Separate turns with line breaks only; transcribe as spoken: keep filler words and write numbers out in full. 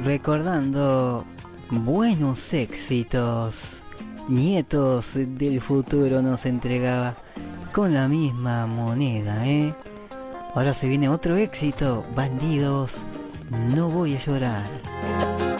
recordando buenos éxitos. Nietos del futuro nos entregaba con la misma moneda, ¿eh? Ahora se viene otro éxito, Bandidos, no voy a llorar.